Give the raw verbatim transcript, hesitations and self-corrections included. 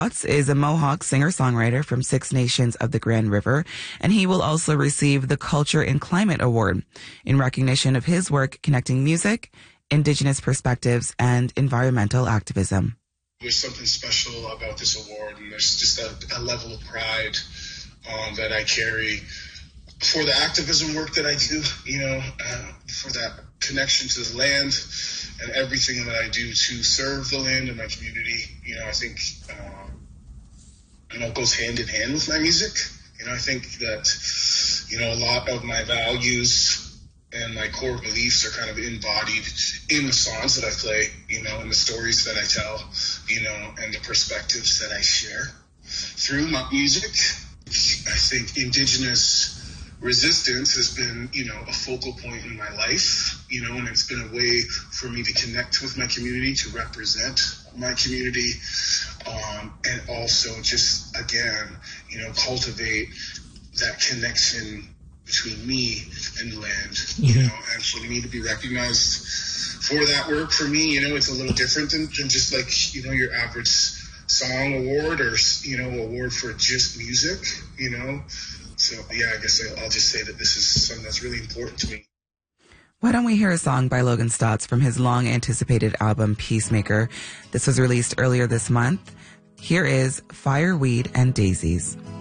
Stotts is a Mohawk singer-songwriter from Six Nations of the Grand River, and he will also receive the Culture and Climate Award in recognition of his work connecting music, Indigenous perspectives, and environmental activism. There's something special about this award, and there's just a, a level of pride um, that I carry for the activism work that I do, you know, uh, for that connection to the land and everything that I do to serve the land and my community. You know, I think, um, you know, it goes hand in hand with my music. You know, I think that, you know, a lot of my values and my core beliefs are kind of embodied in the songs that I play, you know, and the stories that I tell, you know, and the perspectives that I share through my music. I think Indigenous resistance has been, you know, a focal point in my life, you know, and it's been a way for me to connect with my community, to represent my community, um, and also just, again, you know, cultivate that connection between me and the land, you know, and for me to be recognized for that work, for me, you know, it's a little different than, than just like, you know, your average song award or, you know, award for just music, you know. So, yeah, I guess I'll just say that this is something that's really important to me. Why don't we hear a song by Logan Stotts from his long-anticipated album, Peacemaker. This was released earlier this month. Here is Fireweed and Daisies.